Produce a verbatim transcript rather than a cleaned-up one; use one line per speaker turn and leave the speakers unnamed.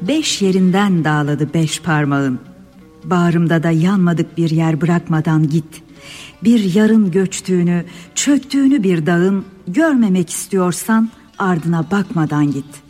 beş yerinden dağladı beş parmağın. Bağrımda da yanmadık bir yer bırakmadan git. Bir yarın göçtüğünü, çöktüğünü bir dağın görmemek istiyorsan ardına bakmadan git.